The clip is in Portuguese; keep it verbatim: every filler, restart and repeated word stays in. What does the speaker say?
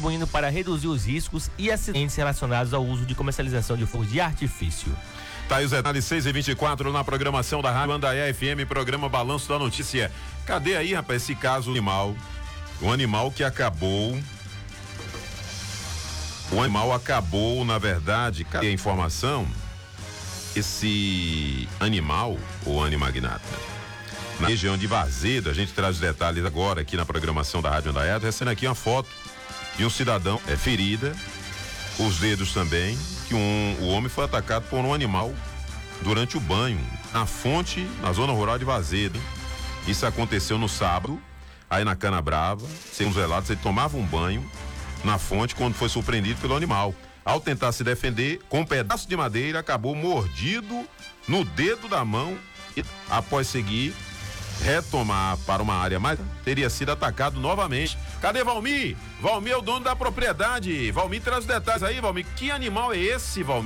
contribuindo para reduzir os riscos e acidentes relacionados ao uso de comercialização de fogo de artifício. Tá aí os detalhes, seis e vinte e quatro na programação da Rádio Andaiá F M, programa Balanço da Notícia. Cadê aí, rapaz, esse caso animal? O animal que acabou. O animal acabou, na verdade, cadê a informação? Esse animal, o animagnata, na região de Vazedo, a gente traz os detalhes agora aqui na programação da Rádio Andaiá, recebendo aqui uma foto de um cidadão é ferida, os dedos também, que um, o homem foi atacado por um animal durante o banho, na fonte, na zona rural de Vazedo, hein? Isso aconteceu no sábado, aí na Cana Brava, segundo os relatos, ele tomava um banho na fonte quando foi surpreendido pelo animal. Ao tentar se defender, com um pedaço de madeira, acabou mordido no dedo da mão e, após seguir, retomar para uma área mais, teria sido atacado novamente. Cadê Valmir? Valmir é o dono da propriedade. Valmir traz os detalhes aí, Valmir. Que animal é esse, Valmir?